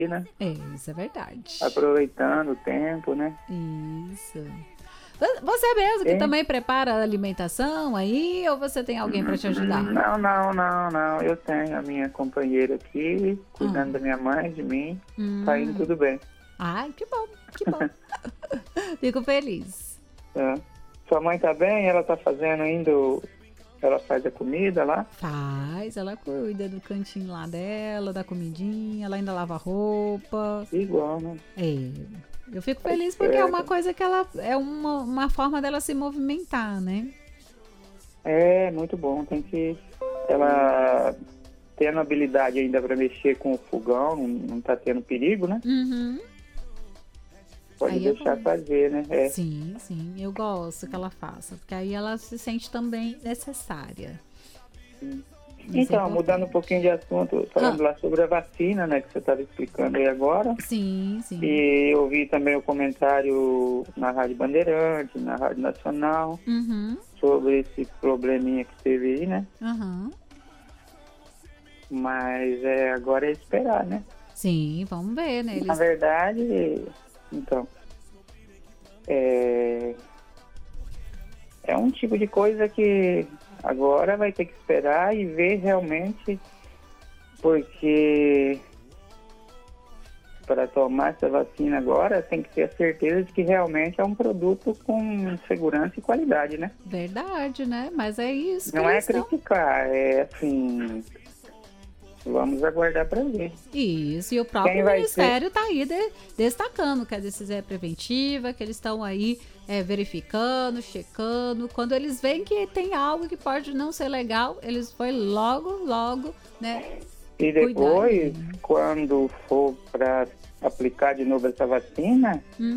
né? Isso é verdade. Aproveitando o tempo, né? Isso. Você mesmo que também prepara a alimentação aí, ou você tem alguém para te ajudar? Não. Eu tenho a minha companheira aqui, cuidando da minha mãe, de mim. Tá indo tudo bem. Ai, que bom. Fico feliz. É. Sua mãe tá bem? Ela tá fazendo ainda... Ela faz a comida lá? Faz, ela cuida do cantinho lá dela, da comidinha, ela ainda lava roupa. Igual, né? Eu fico feliz porque é uma coisa que ela é uma forma dela se movimentar, né? É, muito bom. Tem que... Ela tendo habilidade ainda para mexer com o fogão, não tá tendo perigo, né? Pode aí deixar fazer, né? É. Sim, eu gosto que ela faça, porque aí ela se sente também necessária. Então, mudando um pouquinho de assunto, falando lá sobre a vacina, né, que você estava explicando aí agora. Sim. E eu vi também o comentário na Rádio Bandeirante, na Rádio Nacional, sobre esse probleminha que teve aí, né? Mas agora é esperar, né? Sim, vamos ver, né? Na verdade, então, é um tipo de coisa que agora vai ter que esperar e ver realmente, porque para tomar essa vacina agora tem que ter a certeza de que realmente é um produto com segurança e qualidade, né? Verdade, né? Mas é isso. Não é criticar, é assim... Vamos aguardar para ver. Isso, e o próprio Ministério está aí destacando que a decisão é preventiva, que eles estão aí verificando, checando. Quando eles veem que tem algo que pode não ser legal, eles vão logo, né? E depois, quando for para aplicar de novo essa vacina,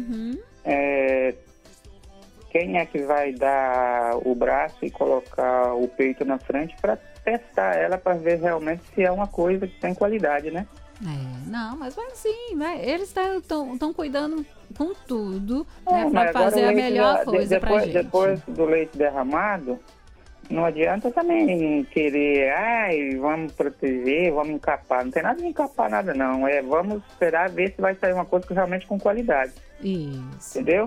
quem é que vai dar o braço e colocar o peito na frente para testar ela para ver realmente se é uma coisa que tem qualidade, né? Não, mas vai sim, né? Eles estão cuidando com tudo, né, para fazer a melhor coisa pra gente. Depois do leite derramado, não adianta também querer, vamos proteger, vamos encapar. Não tem nada de encapar nada, não. Vamos esperar ver se vai sair uma coisa com realmente com qualidade. Isso. Entendeu?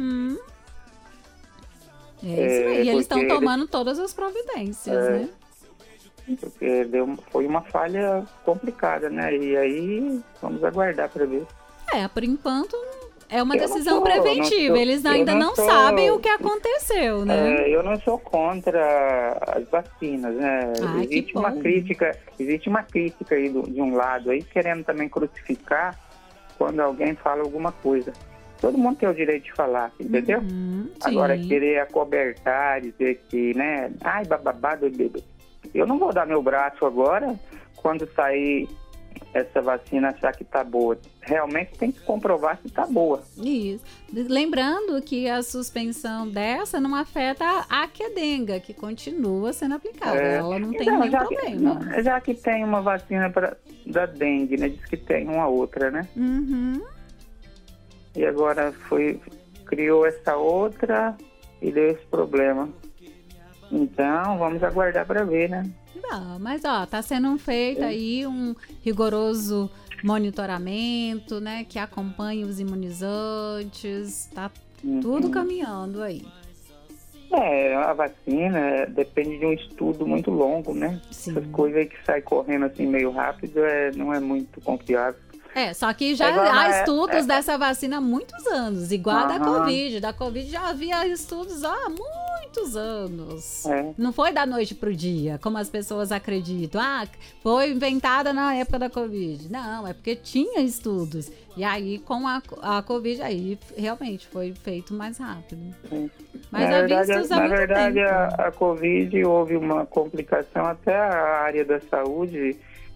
E eles estão tomando todas as providências, né? Porque foi uma falha complicada, né? E aí, vamos aguardar para ver. Por enquanto, é uma decisão preventiva. Eles ainda não sabem o que aconteceu, né? Eu não sou contra as vacinas, né? Existe uma crítica aí de um lado aí, querendo também crucificar quando alguém fala alguma coisa. Todo mundo tem o direito de falar, entendeu? Agora, querer acobertar, dizer que, né? Bababá, bebê. Eu não vou dar meu braço agora, quando sair essa vacina, achar que tá boa. Realmente tem que comprovar se tá boa. Isso. Lembrando que a suspensão dessa não afeta a Qdenga, que continua sendo aplicada. Ela não tem nenhum problema. Já que tem uma vacina da dengue, né? Diz que tem uma outra, né? E agora criou essa outra e deu esse problema. Então, vamos aguardar para ver, né? Mas, tá sendo feito aí um rigoroso monitoramento, né? Que acompanha os imunizantes, tá tudo caminhando aí. A vacina depende de um estudo muito longo, né? Sim. Essas coisas aí que saem correndo assim meio rápido não é muito confiável. Só que já há estudos dessa vacina há muitos anos, igual a da Covid. Da Covid já havia estudos há muitos anos. Não foi da noite pro dia, como as pessoas acreditam. Foi inventada na época da Covid. Não, é porque tinha estudos. E aí, com a Covid, aí realmente foi feito mais rápido. Mas na verdade, a Covid houve uma complicação, até a área da saúde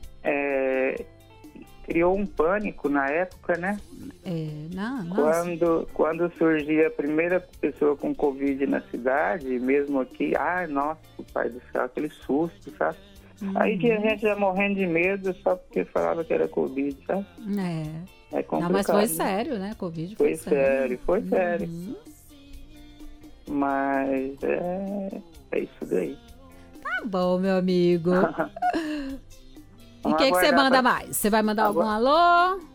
criou um pânico na época, né? Quando surgia a primeira pessoa com Covid na cidade, mesmo aqui, nossa, pai do céu, aquele susto, sabe? Aí que a gente já morrendo de medo só porque falava que era Covid, sabe? É complicado. Não, mas foi sério, né? Covid foi sério. Foi sério. Mas é isso daí. Tá bom, meu amigo. E o que você manda mais? Você vai mandar algum alô?